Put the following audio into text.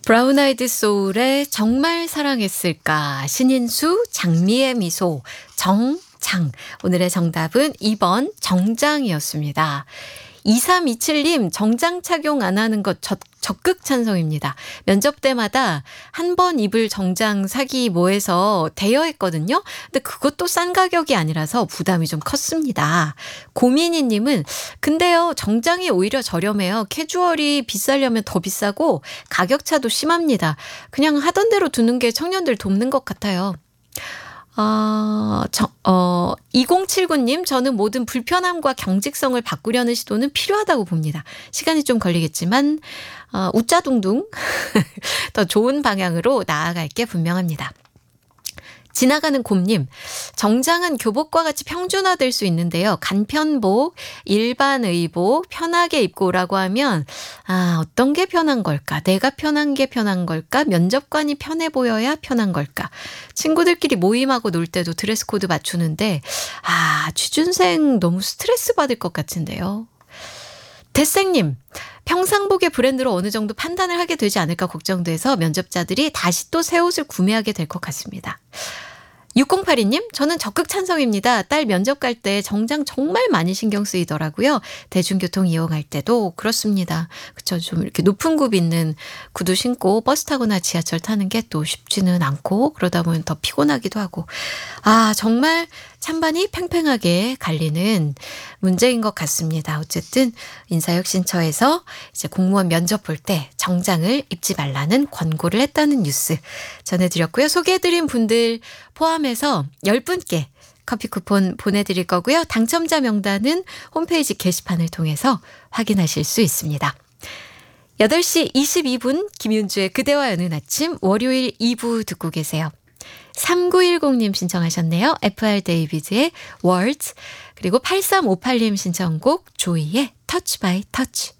브라운 아이드 소울의 정말 사랑했을까, 신인수, 장미의 미소, 정장. 오늘의 정답은 2번 정장이었습니다. 2327님, 정장 착용 안 하는 것 적극 찬성입니다. 면접 때마다 한 번 입을 정장 사기 뭐해서 대여했거든요. 근데 그것도 싼 가격이 아니라서 부담이 좀 컸습니다. 고민희님은 근데요, 정장이 오히려 저렴해요. 캐주얼이 비싸려면 더 비싸고 가격차도 심합니다. 그냥 하던 대로 두는 게 청년들 돕는 것 같아요. 2079님, 저는 모든 불편함과 경직성을 바꾸려는 시도는 필요하다고 봅니다. 시간이 좀 걸리겠지만, 웃자둥둥 더 좋은 방향으로 나아갈 게 분명합니다. 지나가는 곰님, 정장은 교복과 같이 평준화될 수 있는데요. 간편복, 일반 의복, 편하게 입고 오라고 하면 어떤 게 편한 걸까? 내가 편한 게 편한 걸까? 면접관이 편해 보여야 편한 걸까? 친구들끼리 모임하고 놀 때도 드레스 코드 맞추는데 취준생 너무 스트레스 받을 것 같은데요. 대생님, 평상복의 브랜드로 어느 정도 판단을 하게 되지 않을까 걱정돼서 면접자들이 다시 또 새 옷을 구매하게 될 것 같습니다. 6082님, 저는 적극 찬성입니다. 딸 면접 갈 때 정장 정말 많이 신경 쓰이더라고요. 대중교통 이용할 때도 그렇습니다. 그쵸, 좀 이렇게 높은 굽 있는 구두 신고 버스 타거나 지하철 타는 게 또 쉽지는 않고, 그러다 보면 더 피곤하기도 하고. 정말 찬반이 팽팽하게 갈리는 문제인 것 같습니다. 어쨌든 인사혁신처에서 이제 공무원 면접 볼 때 정장을 입지 말라는 권고를 했다는 뉴스 전해드렸고요. 소개해드린 분들 포함해서 10분께 커피 쿠폰 보내드릴 거고요. 당첨자 명단은 홈페이지 게시판을 통해서 확인하실 수 있습니다. 8시 22분 김윤주의 그대와 여는 아침 월요일 2부 듣고 계세요. 3910님 신청하셨네요. FR 데이비드의 Words, 그리고 8358님 신청곡 조이의 Touch by Touch.